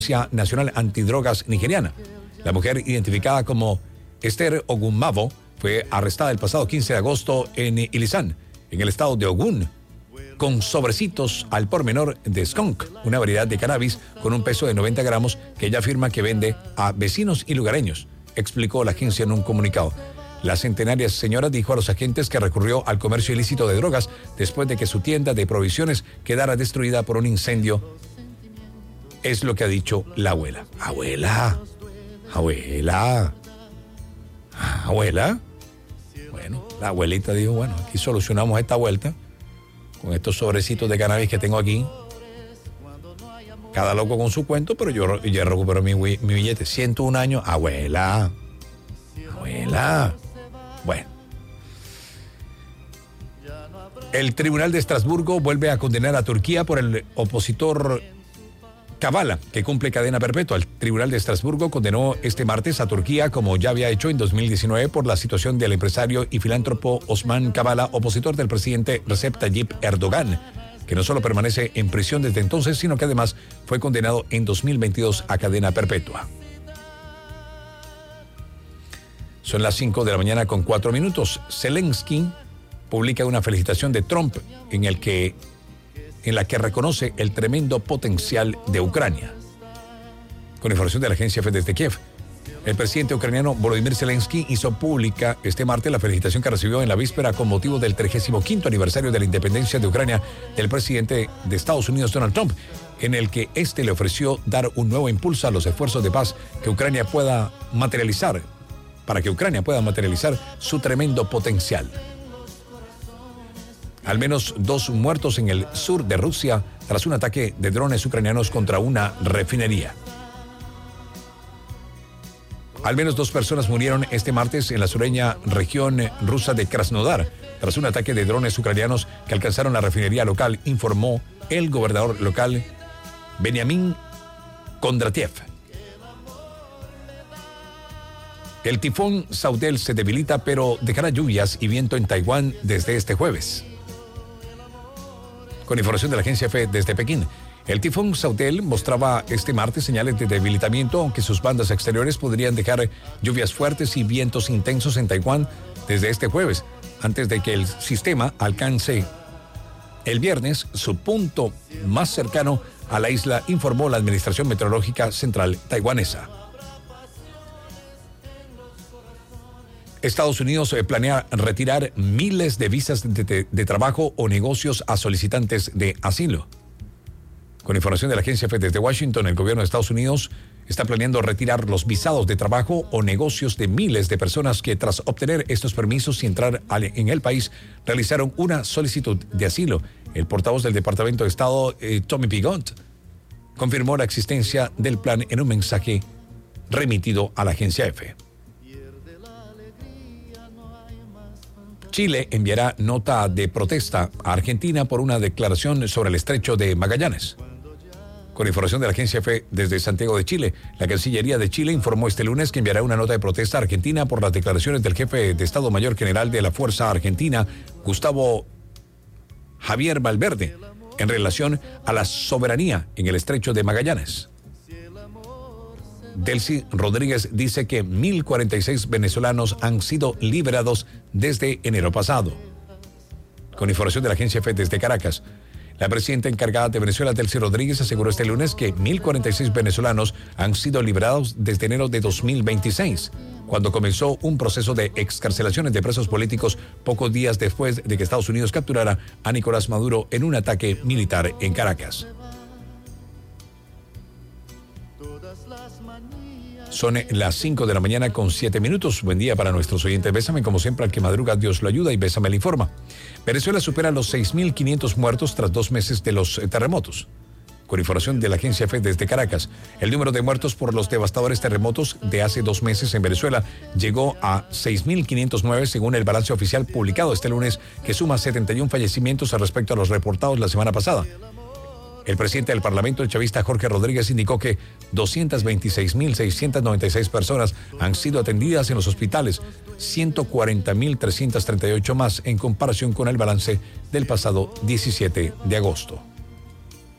Nacional Antidrogas nigeriana. La mujer, identificada como Esther Ogunmavo, fue arrestada el pasado 15 de agosto en Ilisan, en el estado de Ogun, con sobrecitos al por menor de skunk, una variedad de cannabis con un peso de 90 gramos que ella afirma que vende a vecinos y lugareños, explicó la agencia en un comunicado. La centenaria señora dijo a los agentes que recurrió al comercio ilícito de drogas después de que su tienda de provisiones quedara destruida por un incendio. Es lo que ha dicho la abuela. Abuela. Bueno, la abuelita dijo, bueno, aquí solucionamos esta vuelta con estos sobrecitos de cannabis que tengo aquí. Cada loco con su cuento, pero yo ya recupero mi billete. 101 años. Abuela. Bueno. El Tribunal de Estrasburgo vuelve a condenar a Turquía por el opositor Kavala, que cumple cadena perpetua. El Tribunal de Estrasburgo condenó este martes a Turquía, como ya había hecho en 2019, por la situación del empresario y filántropo Osman Kavala, opositor del presidente Recep Tayyip Erdogan, que no solo permanece en prisión desde entonces, sino que además fue condenado en 2022 a cadena perpetua. Son las 5 de la mañana con 4 minutos. Zelensky publica una felicitación de Trump en la que reconoce el tremendo potencial de Ucrania. Con información de la agencia EFE desde Kiev, el presidente ucraniano Volodymyr Zelensky hizo pública este martes la felicitación que recibió en la víspera con motivo del 35º aniversario de la independencia de Ucrania del presidente de Estados Unidos, Donald Trump, en el que este le ofreció dar un nuevo impulso a los esfuerzos de paz para que Ucrania pueda materializar su tremendo potencial. Al menos 2 muertos en el sur de Rusia tras un ataque de drones ucranianos contra una refinería. Al menos 2 personas murieron este martes en la sureña región rusa de Krasnodar tras un ataque de drones ucranianos que alcanzaron la refinería local, informó el gobernador local Benyamin Kondratiev. El tifón Saudel se debilita, pero dejará lluvias y viento en Taiwán desde este jueves. Con información de la agencia EFE desde Pekín, el tifón Saudel mostraba este martes señales de debilitamiento, aunque sus bandas exteriores podrían dejar lluvias fuertes y vientos intensos en Taiwán desde este jueves, antes de que el sistema alcance el viernes su punto más cercano a la isla, informó la Administración Meteorológica Central taiwanesa. Estados Unidos planea retirar miles de visas de trabajo o negocios a solicitantes de asilo. Con información de la agencia EFE desde Washington, el gobierno de Estados Unidos está planeando retirar los visados de trabajo o negocios de miles de personas que, tras obtener estos permisos y entrar en el país, realizaron una solicitud de asilo. El portavoz del Departamento de Estado, Tommy Pigott, confirmó la existencia del plan en un mensaje remitido a la agencia EFE. Chile enviará nota de protesta a Argentina por una declaración sobre el estrecho de Magallanes. Con información de la agencia EFE desde Santiago de Chile, la Cancillería de Chile informó este lunes que enviará una nota de protesta a Argentina por las declaraciones del jefe de Estado Mayor General de la Fuerza Argentina, Gustavo Javier Valverde, en relación a la soberanía en el estrecho de Magallanes. Delcy Rodríguez dice que 1.046 venezolanos han sido liberados desde enero pasado. Con información de la agencia EFE desde Caracas, la presidenta encargada de Venezuela, Delcy Rodríguez, aseguró este lunes que 1.046 venezolanos han sido liberados desde enero de 2026, cuando comenzó un proceso de excarcelaciones de presos políticos pocos días después de que Estados Unidos capturara a Nicolás Maduro en un ataque militar en Caracas. Son las 5 de la mañana con 7 minutos. Buen día para nuestros oyentes. Bésame, como siempre, al que madruga, Dios lo ayuda, y Bésame le informa. Venezuela supera los 6.500 muertos tras 2 meses de los terremotos. Con información de la agencia EFE desde Caracas, el número de muertos por los devastadores terremotos de hace 2 meses en Venezuela llegó a 6.509 según el balance oficial publicado este lunes, que suma 71 fallecimientos respecto a los reportados la semana pasada. El presidente del Parlamento, el chavista Jorge Rodríguez, indicó que 226.696 personas han sido atendidas en los hospitales, 140.338 más en comparación con el balance del pasado 17 de agosto.